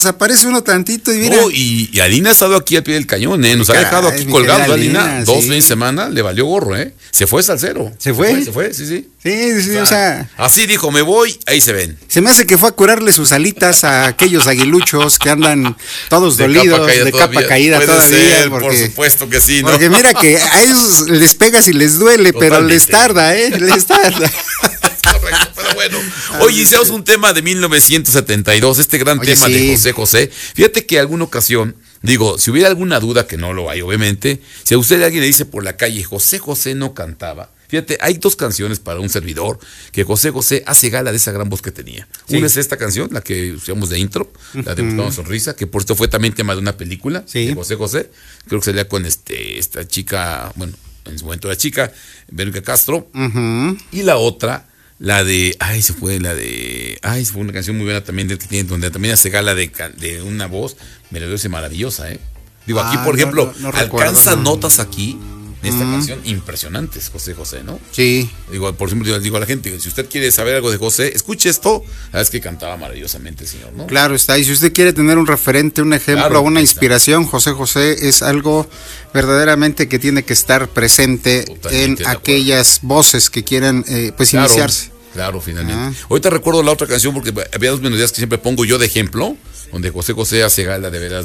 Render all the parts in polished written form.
desaparece uno tantito y mira. No, y Alina ha estado aquí al pie del cañón, nos ha dejado aquí colgados. Alina, 2 fines de semana, le valió gorro, Se fue Salcero. ¿Se fue? Se fue, sí. Sí, o sea. Así dijo, me voy, ahí se ven. Se me hace que fue a curarle sus alitas a aquellos aguiluchos que andan todos dolidos, de capa caída todavía. Ser, por supuesto que sí, ¿no? Porque mira que a ellos les pegas y les duele, pero les tarda, les tarda. Correcto, pero bueno. Hoy iniciamos un tema de 1972, este gran tema de José José. Fíjate que alguna ocasión, digo, si hubiera alguna duda, que no lo hay, obviamente, si a usted alguien le dice por la calle, José José no cantaba. Fíjate, hay 2 canciones para un servidor que José José hace gala de esa gran voz que tenía. Sí. Una es esta canción, la que usamos de intro, la de Buscando Sonrisa, que por esto fue también tema de una película de José José. Creo que salía con esta chica, bueno, en su momento la chica, Verónica Castro. Y la otra, la de, se fue una canción muy buena también donde también hace gala de una voz melodiosa y maravillosa, Digo, aquí, por ejemplo, no alcanza notas aquí de esta canción impresionantes, José José, ¿no? Sí. Digo, por ejemplo, yo les digo a la gente, si usted quiere saber algo de José, escuche esto, sabes que cantaba maravillosamente el señor, ¿no? Claro está, y si usted quiere tener un referente, un ejemplo, una inspiración, José José es algo verdaderamente que tiene que estar presente en aquellas voces que quieran, iniciarse. Claro, finalmente. Ahorita recuerdo la otra canción porque había 2 melodías que siempre pongo yo de ejemplo, donde José José hace gala de veras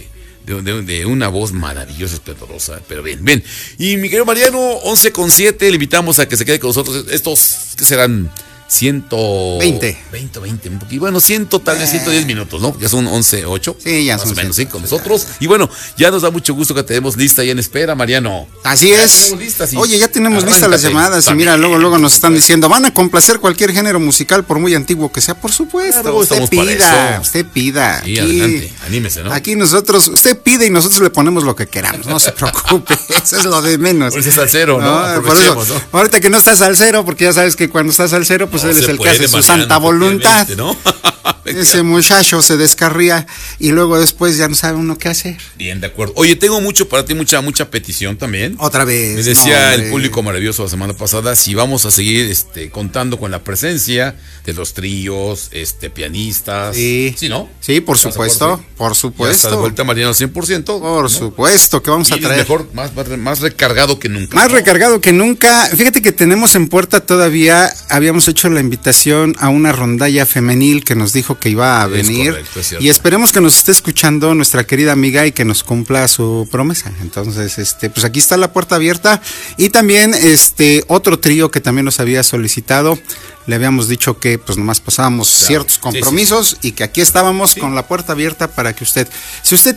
de una voz maravillosa, esplendorosa, pero bien. Y mi querido Mariano, 11:07, le invitamos a que se quede con nosotros. Estos, ¿qué serán? 120. 20, un poquito. Bueno, 110 minutos, ¿no? Ya son 11:08. Sí, ya más son o menos, con nosotros. Y bueno, ya nos da mucho gusto que tenemos lista ya en espera, Mariano. Así es. Oye, ya tenemos listas las llamadas también. Y mira, luego nos están diciendo, van a complacer cualquier género musical, por muy antiguo que sea, por supuesto. Claro, usted pida. Sí, adelante, anímese, ¿no? Aquí usted pide y nosotros le ponemos lo que queramos, no se preocupe, eso es lo de menos. Por eso es salsero, ¿no? Por eso, ¿no? Ahorita que no estás salsero, porque ya sabes que cuando estás salsero, pues él es el que hace su santa voluntad, ¿no? Ese muchacho se descarría y luego después ya no sabe uno qué hacer. Bien, de acuerdo. Oye, tengo para ti mucha petición también. Otra vez. Me decía el público maravilloso la semana pasada si vamos a seguir contando con la presencia de los tríos, pianistas. Sí, ¿no? Sí, por supuesto. Ya está de vuelta Mariano al 100%. Por supuesto que vamos a traer. Mejor, más recargado que nunca. Más recargado que nunca. Fíjate que tenemos en puerta todavía, habíamos hecho la invitación a una rondalla femenil que nos dijo que iba a venir. Correcto, es y esperemos que nos esté escuchando nuestra querida amiga y que nos cumpla su promesa. Entonces, pues aquí está la puerta abierta. Y también otro trío que también nos había solicitado. Le habíamos dicho que pues nomás pasábamos ciertos compromisos y que aquí estábamos con la puerta abierta para que usted, si usted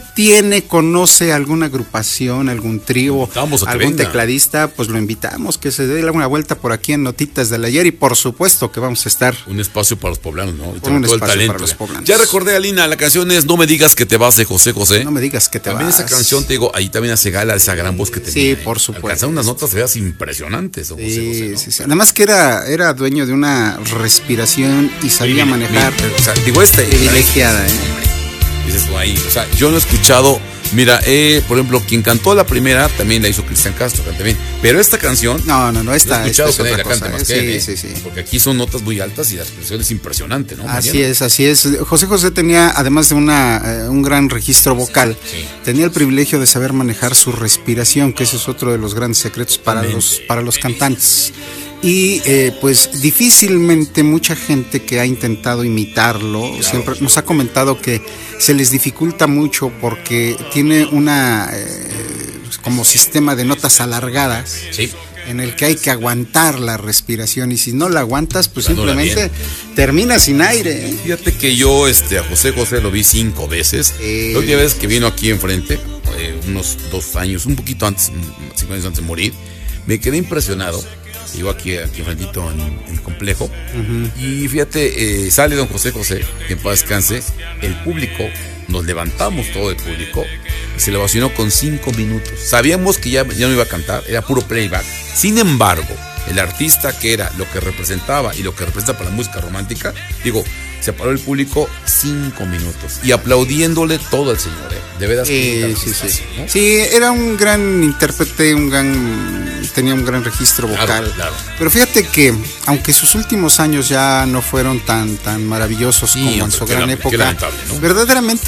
conoce alguna agrupación, algún trío, algún tecladista, pues lo invitamos que se dé una vuelta por aquí en Notitas del Ayer y por supuesto que vamos a estar. Un espacio para los poblanos, ¿no? Y un espacio para los poblanos. Ya recordé, Alina, la canción es No me digas que te vas de José José. No me digas que te también vas. Esa canción, te digo, ahí también hace gala esa gran voz que tenía. Sí, por supuesto. Alcanzaron unas notas feas impresionantes, José José, ¿no? Sí. Además que era dueño de una respiración y sabía manejar. O sea, digo, privilegiada, Dices tú ahí, o sea, yo no he escuchado. Mira, por ejemplo, quien cantó la primera también la hizo Cristian Castro, canta bien. Pero esta canción. No, esta. He escuchado que nadie la canta más que él. Sí. Porque aquí son notas muy altas y la expresión es impresionante, ¿no? Así es. José José tenía, además de un gran registro vocal, tenía el privilegio de saber manejar su respiración, que ese es otro de los grandes secretos para los cantantes. Y pues difícilmente mucha gente que ha intentado imitarlo siempre nos ha comentado que se les dificulta mucho porque tiene una como sistema de notas alargadas en el que hay que aguantar la respiración y si no la aguantas pues simplemente terminas sin aire. Fíjate que yo a José José lo vi 5 veces. La última vez que vino aquí enfrente, unos 2 años, un poquito antes, 5 años antes de morir, me quedé impresionado. Llegó aquí enfrentito en el complejo. Y fíjate, sale don José José, que en paz descanse. El público, nos levantamos todo el público y se le ovacionó con 5 minutos. Sabíamos que ya no iba a cantar, era puro playback. Sin embargo, el artista que era lo que representaba y lo que representa para la música romántica, se paró el público 5 minutos y aplaudiéndole todo al señor, de veras. ¿no? Sí, era un gran intérprete, tenía un gran registro vocal. Claro. Pero fíjate que, aunque sus últimos años ya no fueron tan maravillosos como en su gran época, ¿no? verdaderamente